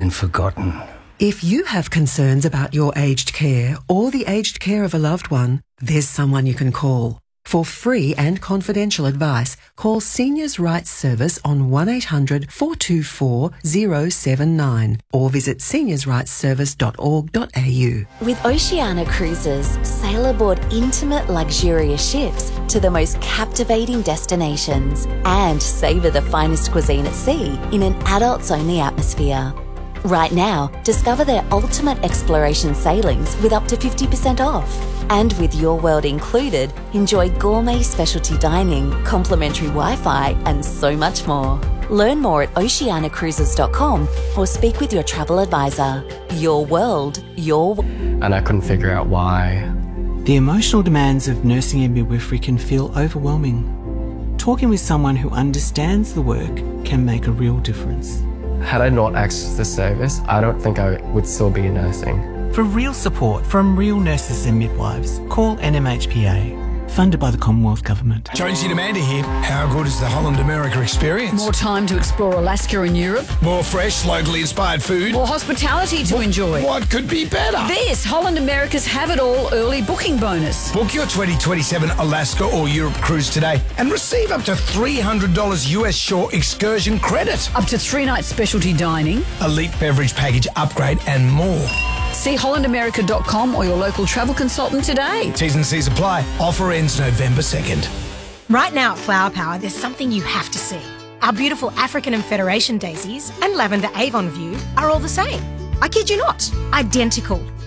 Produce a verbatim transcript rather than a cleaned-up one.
been forgotten. If you have concerns about your aged care or the aged care of a loved one, there's someone you can call. For free and confidential advice, call Seniors' Rights Service on one eight hundred four two four zero seven nine or visit seniors rights service dot org dot a u. With Oceania Cruises, sail aboard intimate, luxurious ships to the most captivating destinations and savour the finest cuisine at sea in an adults-only atmosphere. Right now, discover their ultimate exploration sailings with up to fifty percent off. And with Your World included, enjoy gourmet specialty dining, complimentary Wi-Fi and so much more. Learn more at oceania cruises dot com or speak with your travel advisor. Your world, your... And I couldn't figure out why. The emotional demands of nursing and midwifery can feel overwhelming. Talking with someone who understands the work can make a real difference. Had I not accessed the service, I don't think I would still be nursing. For real support from real nurses and midwives, call N M H P A, funded by the Commonwealth Government. Jonesy and Amanda here. How good is the Holland America experience? More time to explore Alaska and Europe. More fresh, locally inspired food. More hospitality to what, enjoy. What could be better? This Holland America's Have It All early booking bonus. Book your twenty twenty-seven Alaska or Europe cruise today and receive up to three hundred dollars U S shore excursion credit. Up to three nights specialty dining. Elite beverage package upgrade and more. See holland america dot com or your local travel consultant today. T's and C's apply. Offer ends November second. Right now at Flower Power, there's something you have to see. Our beautiful African and Federation daisies and lavender Avon View are all the same. I kid you not, identical.